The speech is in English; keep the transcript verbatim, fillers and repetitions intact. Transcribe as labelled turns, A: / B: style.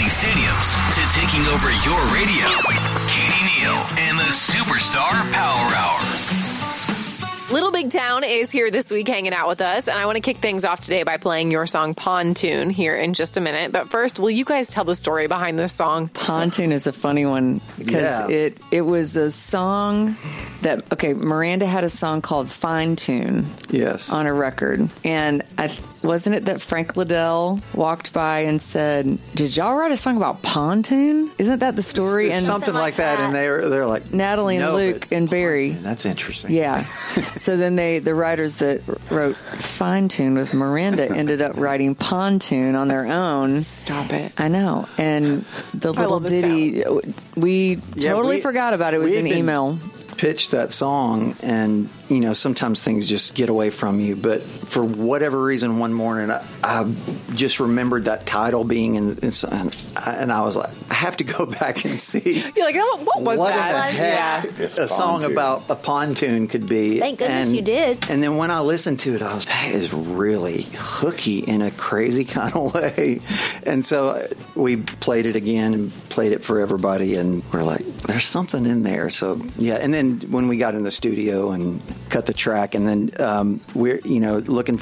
A: stadiums to taking over your radio. Katie Neal and the Superstar Power Hour.
B: Little Big Town is here this week hanging out with us, and I want to kick things off today by playing your song Pontoon here in just a minute. But first, will you guys tell the story behind this song?
C: Pontoon is a funny one because
D: Yeah.
C: it it was a song that, okay, Miranda had a song called Fine Tune
D: Yes.
C: on a record, and I wasn't it that Frank Liddell walked by and said, "Did y'all write a song about pontoon?" Isn't that the story?
D: It's
C: And
D: something like that, and they're they're like
C: Natalie and
D: no,
C: Luke
D: but
C: and Barry.
D: That's interesting.
C: Yeah. So then they, the writers that wrote Fine Tune with Miranda ended up writing Pontoon on their own.
B: Stop it.
C: I know. And the
B: I
C: little
B: love this
C: ditty, we
D: Yeah,
C: totally
D: we-
C: forgot about it. It was
D: we
C: an
D: had been-
C: email.
D: Pitched that song, and you know sometimes things just get away from you. But for whatever reason, one morning I, I just remembered that title being in, in and I was like, I have to go back and see.
B: You're like, oh, what was
D: what
B: that?
D: in the heck
E: It's
D: a song
E: pontoon.
D: about a pontoon could be.
F: Thank goodness
D: and,
F: you did.
D: And then when I listened to it, I was, that is really hooky in a crazy kind of way. And so we played it again and played it for everybody, and we're like, there's something in there. So yeah, and then when we got in the studio and cut the track, and then um, we're you know looking